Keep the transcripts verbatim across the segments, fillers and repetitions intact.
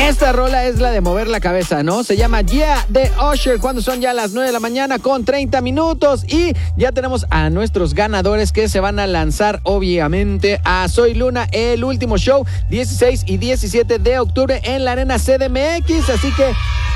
Esta rola es la de mover la cabeza, ¿no? Se llama Yeah de Usher, cuando son ya las nueve de la mañana con treinta minutos y ya tenemos a nuestros ganadores que se van a lanzar obviamente a Soy Luna, el último show, dieciséis y diecisiete de octubre en la Arena C D M X, así que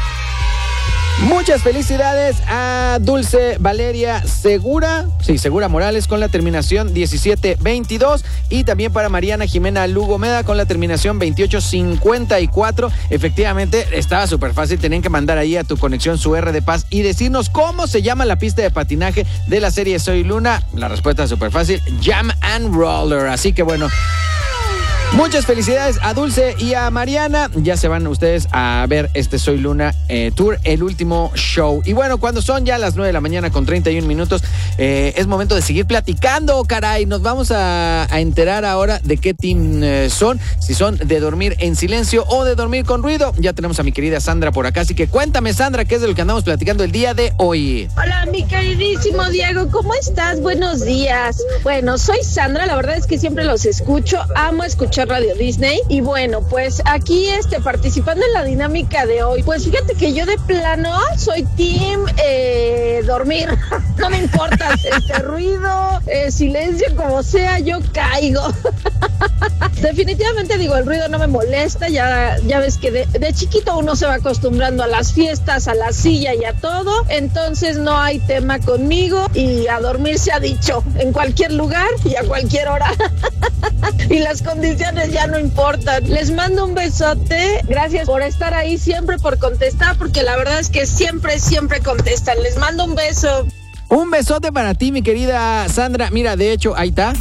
muchas felicidades a Dulce Valeria Segura, sí, Segura Morales con la terminación diecisiete veintidós y también para Mariana Jimena Lugo Meda con la terminación veintiocho cincuenta y cuatro. Efectivamente, estaba súper fácil, tenían que mandar ahí a tu conexión su R de paz y decirnos cómo se llama la pista de patinaje de la serie Soy Luna. La respuesta es súper fácil, Jam and Roller, así que bueno, muchas felicidades a Dulce y a Mariana. Ya se van ustedes a ver este Soy Luna eh, Tour, el último show. Y bueno, cuando son ya las nueve de la mañana con treinta y un minutos, eh, es momento de seguir platicando, caray. Nos vamos a, a enterar ahora de qué team eh, son, si son de dormir en silencio o de dormir con ruido. Ya tenemos a mi querida Sandra por acá, así que cuéntame, Sandra, qué es de lo que andamos platicando el día de hoy. Hola, mi queridísimo Diego, ¿cómo estás? Buenos días. Bueno, soy Sandra, la verdad es que siempre los escucho, amo escuchar Radio Disney y bueno, pues aquí este participando en la dinámica de hoy, pues fíjate que yo de plano soy team eh, dormir, no me importa este ruido, eh, silencio, como sea, yo caigo. Definitivamente digo, el ruido no me molesta, ya, ya ves que de, de chiquito uno se va acostumbrando a las fiestas, a la silla y a todo, entonces no hay tema conmigo y a dormir se ha dicho, en cualquier lugar y a cualquier hora. Y las condiciones ya no importan. Les mando un besote, gracias por estar ahí siempre, por contestar, porque la verdad es que siempre, siempre contestan. Les mando un beso. Un besote para ti, mi querida Sandra. Mira, de hecho, ahí está.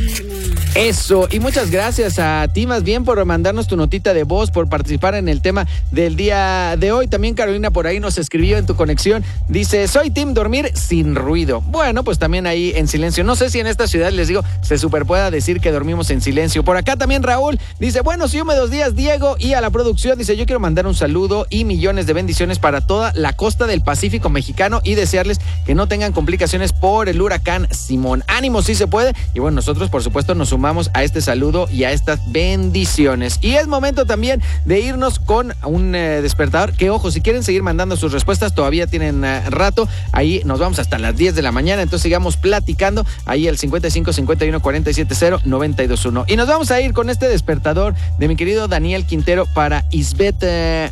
Eso, y muchas gracias a ti más bien por mandarnos tu notita de voz, por participar en el tema del día de hoy. También Carolina por ahí nos escribió en tu conexión, dice, soy team dormir sin ruido. Bueno, pues también ahí en silencio. No sé si en esta ciudad, les digo, se super pueda decir que dormimos en silencio. Por acá también Raúl dice, buenos y húmedos días, Diego, y a la producción, dice, yo quiero mandar un saludo y millones de bendiciones para toda la costa del Pacífico mexicano y desearles que no tengan complicaciones por el huracán Simón. Ánimo, sí se puede. Y bueno, nosotros por supuesto nos sumamos a este saludo y a estas bendiciones. Y es momento también de irnos con un eh, despertador, que ojo, si quieren seguir mandando sus respuestas, todavía tienen eh, rato, ahí nos vamos hasta las diez de la mañana, entonces sigamos platicando, ahí el cincuenta y cinco, cincuenta y uno, cuarenta y siete, cero, noventa y dos, uno. Y nos vamos a ir con este despertador de mi querido Daniel Quintero para Isbeth eh,